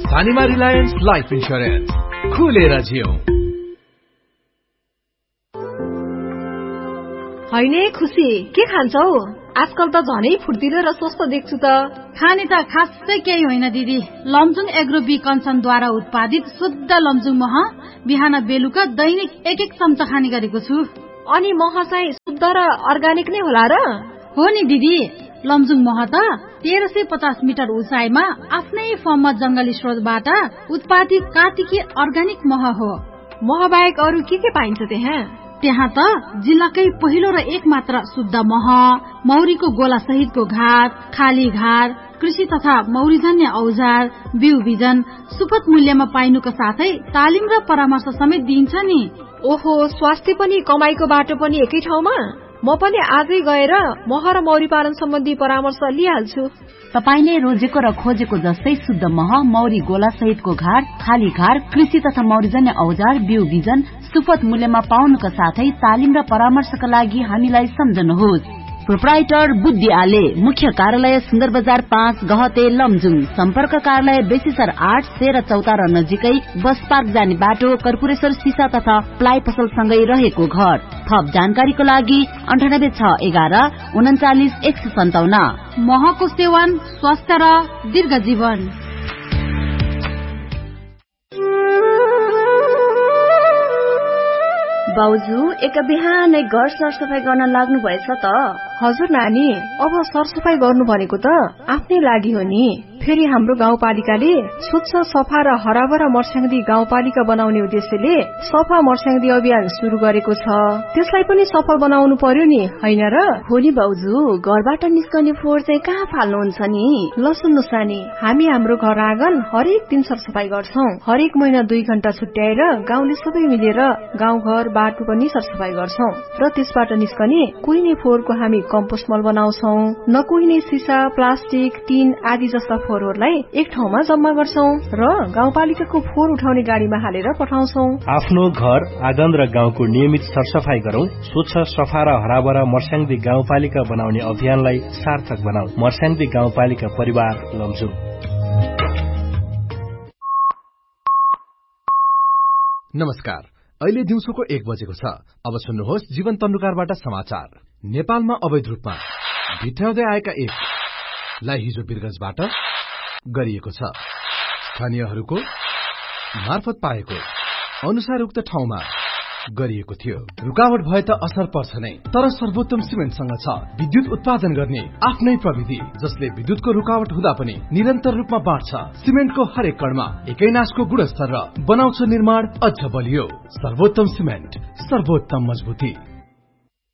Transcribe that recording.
धानीमा Reliance life insurance, खुलेर जियौं। हैने खुसी, के खान्छौ? आजकल त झनै फुर्तिलो र स्वस्थ देख्छु त। खाने त खासै केही होइन दिदी। लमजुङ एग्रो बी कन्सनद्वारा उत्पादित शुद्ध लमजुङ मह बिहान बेलुका दैनिक 1-1 चम्चा खाने गरेको छु। अनि मह चाहिँ शुद्ध र अर्गानिक नै होला र? हो नि दिदी, लमजुङ मह त 1350 मिटर उचाइमा आफ्नै फर्ममा जंगली स्रोतबाट उत्पादित कार्तिकी अर्गानिक मह हो। मह बाहेक अरू के पाइन्छ त्यहाँ त जिल्लाकै पहिलो र एक मात्र शुद्ध मह, मौरीको गोला सहितको घाट, खाली घाट, कृषि तथा मौरीजन्य औजार, बिउ बिजन सुपथ मूल्यमा पाइनुको साथै तालिम र परामर्श समेत दिन्छ नि। ओहो, स्वास्थ्य पनि कमाईको बाटो पनि एकै ठाउँमा? म पनि आजै गएर मह र मौरी पालन सम्बन्धी परामर्श लिइहाल्छु। तपाईले रोजेको र खोजेको जस्तै शुद्ध मह, मौरी गोला सहितको घाट, खाली घाट, कृषि तथा मौरीजन्य औजार, बिउ बिजन सुपथ मूल्यमा पाउनुका साथै तालिम र परामर्शका लागि हामीलाई सम्झनुहोस्। प्रोप्राइटर बुद्धि आले, मुख्य कार्यालय सुन्दर बजार 5 गहते लमजुङ, सम्पर्क कार्यालय बेसीसर 8 13 चौतारा नजिकै बस पार्क जाने बाटो, कर्पूरेश्वर सिसा तथा प्लाइ पसल सँगै रहेको घर। थप जानकारीको लागि 9861 39 157। महको सेवन स्वस्थ र दीर्घ जीवन। बाउजू एक बिहानै घर सरसफाई गर्न लाग्नु भएछ त? हजुर नानी, अब सरसफाई गर्नु भनेको त आफ्नै लागि हो नि। फेरि हाम्रो गाउँपालिकाले स्वच्छ, सफा र हराभरा मर्स्याङ्दी गाउँपालिका बनाउने उद्देश्यले सफा मर्स्याङ्दी अभियान शुरू गरेको छ। त्यसलाई पनि सफल बनाउनु पर्यो नि, हैन र? हो नि बाउजू, घरबाट निस्कने फोहोर चाहिँ कहाँ फाल्नुहुन्छ नि? ल सुन्नुस् नानी, हामी हाम्रो घर आँगन हरेक दिन सरसफाई गर्छौं। हरेक महिना 2 घण्टा छुट्याएर गाउँले सबै मिलेर गाउँघर बाटो पनि सरसफाई गर्छौं र त्यसबाट निस्कने कुहिने फोहोरको हामी कम्पोस्ट मल बनाउँछौं। नकुहिने सिसा, प्लास्टिक, टिन आदि जस्ता फोहोरहरूलाई एक ठाउँमा जम्मा गर्छौं र गाउँपालिकाको फोहोर उठाउने गाडीमा हालेर पठाउँछौं। आफ्नो घर, आँगन र गाउँको नियमित सरसफाई गरौं। स्वच्छ, सफा र हराभरा मर्स्याङ्दी गाउँपालिका बनाउने अभियानलाई सार्थक बनाऊ। मर्स्याङ्दी गाउँपालिका परिवार लमजुङ। नमस्कार, अहिले दिउँसोको 1 बजेको छ। अब सुन्नुहोस् जीवन तन्नुकारबाट समाचार। नेपालमा अवैध रूपमा भित्र्याउँदै आएका एकलाई हिजो बिरगंजबाट गरिएको छ। स्थानीयहरूको मार्फत पाएको अनुसार उक्त ठाउँमा गरिएको थियो। रुकावट भए त असर पर्छ नै, तर सर्वोत्तम सिमेन्टसँग छ विद्युत उत्पादन गर्ने आफ्नै प्रविधि, जसले विद्युतको रुकावट हुँदा पनि निरन्तर रूपमा बाँड्छ। सिमेन्टको हरेक कणमा एकै नासको गुणस्तर र बनाउँछ निर्माण अझ बलियो। सर्वोत्तम सिमेन्ट, सर्वोत्तम मजबुती।